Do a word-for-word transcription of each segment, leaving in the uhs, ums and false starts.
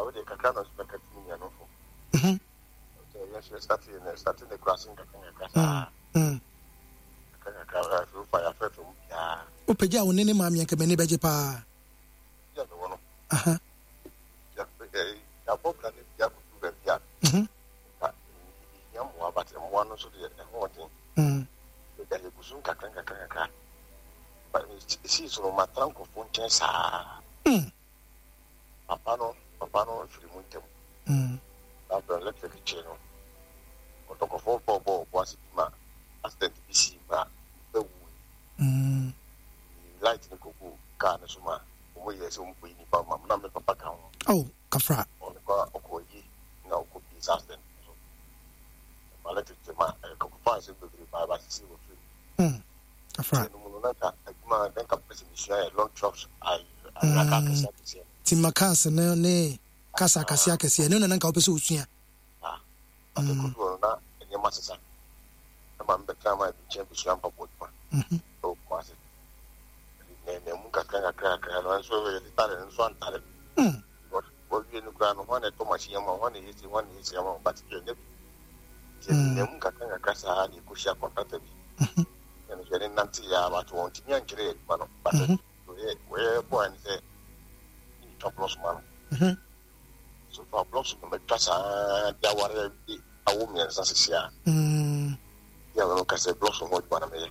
I would take a kind of spectacular. Mhm. So yes, starting starting the crossing Kakanga. Mm. Kakanga fire from ya. Upeja unene mami yanke bene beje pa. Ya no one. Aha. Ya ya bobla ni ya kutu ya. Mhm. Ya mo abate mo anu so de e ho tin. Mm. Ya ye kusun Kakanga Kakanga. But see so matranko fonten sa. Mm. Papa no, papa no free muntem. Mm. After electric chain. O to ko fo po po was ma. Accident bisi ma. The Mm. light ni koku ka na suma. Mo yes mo po ni pa ma na me papa ka ho. Oh, kafra. On ko ko yi na ko bi accident. So. Ma electric ma ko fa se do bi ba ba si wo free. Mm. Kafra. No mo na ka ma den ka person ni share long trucks I I ka ka sa. Timakas ne ne kasa kasia kasia ne na nka opese osua. Ah. Mm. Ko na enye masesa. Na ma mbeka ma bi chen bi sham pa po ma. Mhm. O kwase. Ne ne mun ka kan ka ka na so we tare so antare. Mm. What we no gran one to machine ma one is one is ma but you ne. Je ne mun ka kan ka sa ni ko sha contact bi. Mhm. Ne je ne nanti ya ba to on ti nyan kire ma no. But we we boy ni say top loss man. Mhm. So for blocks no me trasa dia ware bi awu mi san sia. Mm. Ya no ka se blocks mo ba na me.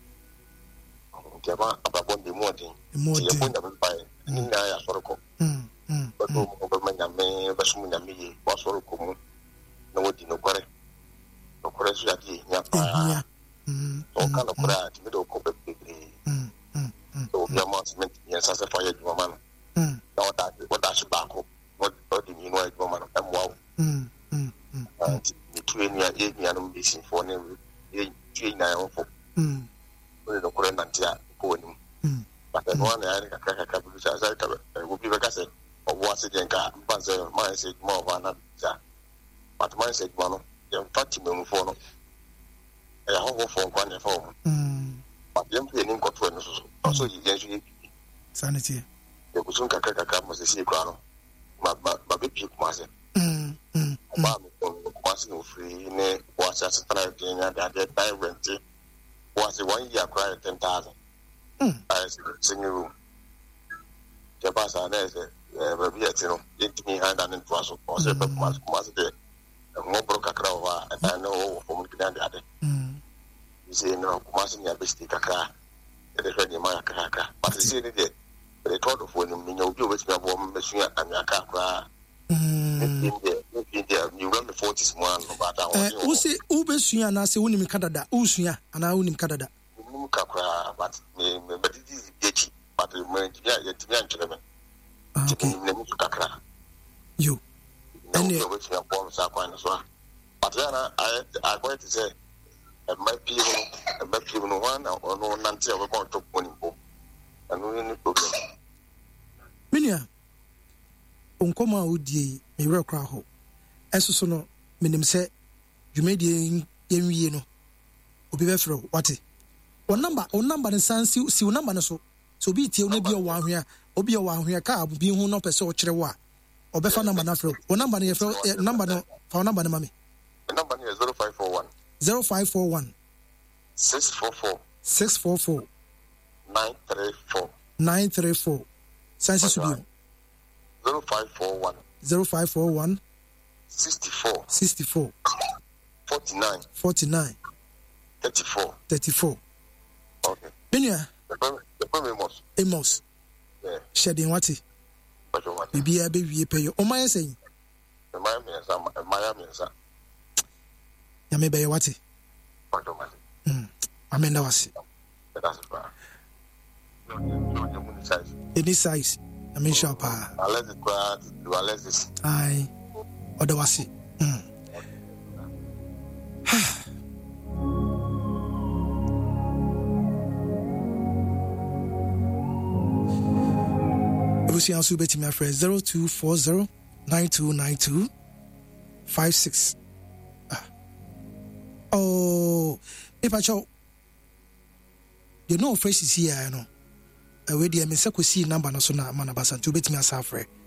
Kema ababon de modin. Modin. Ti ebon da me pai. Ni na ya soroko. Mm. Mm. But mo ko me na me ba sumu na me ye ba soroko mu. Na wodi no kore. No kore su ya di nya pa. Yeah. Mm. So kan no kore ati me do ko be be. Mm. Mm. So ya mo se me ya sa se fa ye juma man. Mm. Na wata wata shi ba ko. What di ni no juma man am wow. Mm. Mm. Mm. Ni tuwe ni ya ye ni anu be sin for ne ye tuwe na ya fo. Mm. Ni no kore na ntia ko ni. Mm. But the one I had a crack of blue as I would be like I said, or was it in car, Panzer, my said more of an answer. But my said one, the Fatima phone. A whole phone, one phone. But the empty name got one also usually sanity. The Kusunka Kaka was a sea crown. My baby was it. Mm. Mm. Was no free, was as a thing that that time rented was a one year cry ten thousand. I singing room. Jabasa is a baby at you, get me hand and into us, or several months, was there. A more broke a crowd, and I know from the other. You say, no, Massing a bistic a car, it is ready my cracker. But you see it, they thought of when you know you with me a woman, Monsieur, and your car. You run the forties one, but I was say, Ubesia, and I say, Unim Canada, Usia, and I Unim Canada. Kakra, but me, but it is itchy. But the man, yeah, it's young gentlemen. Okay, Kakra. You. And you which me a bomb saquan as well. But then I, I'm going to say, my people, my people, one or no, until we're going to put him. And we need problem. Minia Unkoma Udi, a real crowd. As so no, minim say, you made the yen, no, Obivefro, what it? O number o number ne san si si o number ne so so bi tie o na bi o wan hwea obi o wan hwea ka bi hu no pese o kire wo a obefa number na fro o number ne ye fro number no fa o number ne mami the number is zero five four one zero five four one six four four six four four nine three four nine three four san si subi zero five four one zero five four one sixty-four sixty-four forty-nine forty-nine thirty-four thirty-four. Okay. Minia. The problem Amos. Amos. Yeah. Shedding what? Bibi a baby pay you. Oh, my saying. The Miami and some Miami and some. Yame be what? Hmm. I mean, that was it. That's it. Any size. I mean, sharp. Unless it was, unless it's. Aye. Or the was it. Hmm. Busi ansu beti my friend zero two four zero nine two nine two five six. Ah. Oh, if I show you know phrases here, I know. I already am a see number no so na man abasa to beti me asafre.